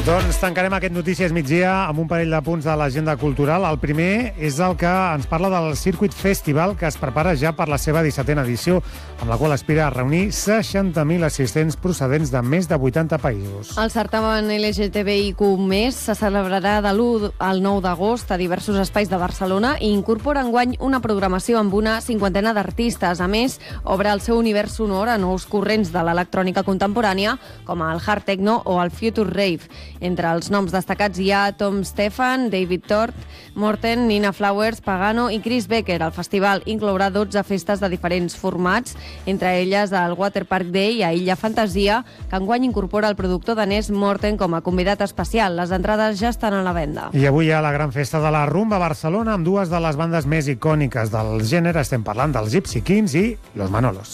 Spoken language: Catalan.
Doncs tancarem aquest Notícies Migdia amb un parell de punts de l'agenda cultural. El primer és el que ens parla del Circuit Festival, que es prepara ja per la seva 17a edició, amb la qual aspira a reunir 60.000 assistents procedents de més de 80 països. El certamen LGTBIQ+ se celebrarà de l'1 al 9 d'agost a diversos espais de Barcelona i incorpora enguany una programació amb una 50ena d'artistes. A més, obre el seu univers sonor a nous corrents de l'electrònica contemporània, com el hard techno o el future rave. Entre els noms destacats hi ha Tom Stefan, David Tort, Morten, Nina Flowers, Pagano i Chris Becker. El festival inclourà 12 festes de diferents formats, entre elles el Water Park Day a Illa Fantasia, que enguany incorpora el productor danès Morten com a convidat especial. Les entrades ja estan a la venda. I avui hi ha la gran festa de la rumba a Barcelona amb dues de les bandes més icòniques del gènere. Estem parlant dels Gypsy Kings i Los Manolos.